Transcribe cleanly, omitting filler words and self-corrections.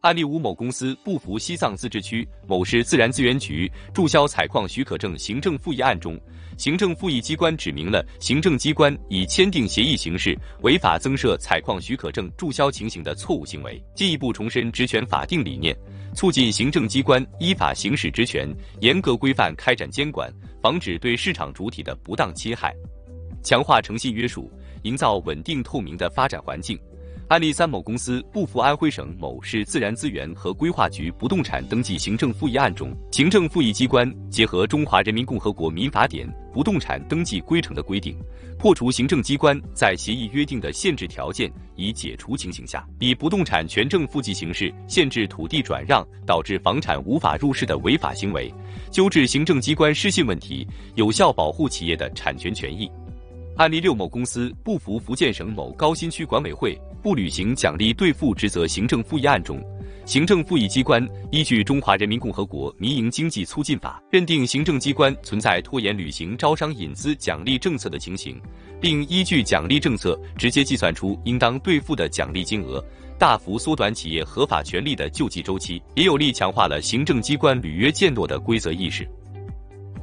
案例5，某公司不服西藏自治区某市自然资源局注销采矿许可证行政复议案中，行政复议机关指明了行政机关以签订协议形式违法增设采矿许可证注销情形的错误行为，进一步重申职权法定理念，促进行政机关依法行使职权，严格规范开展监管，防止对市场主体的不当侵害，强化诚信约束，营造稳定透明的发展环境。案例3，某公司不服安徽省某市自然资源和规划局不动产登记行政复议案中，行政复议机关结合《中华人民共和国民法典》不动产登记规程的规定，破除行政机关在协议约定的限制条件已解除情形下，以不动产权证复记形式限制土地转让，导致房产无法入市的违法行为，纠治行政机关失信问题，有效保护企业的产权权益。案例6，某公司不服福建省某高新区管委会不履行奖励兑付职责行政复议案中，行政复议机关依据《中华人民共和国民营经济促进法》认定行政机关存在拖延履行招商引资奖励政策的情形，并依据奖励政策直接计算出应当兑付的奖励金额，大幅缩短企业合法权利的救济周期，也有力强化了行政机关履约践诺的规则意识。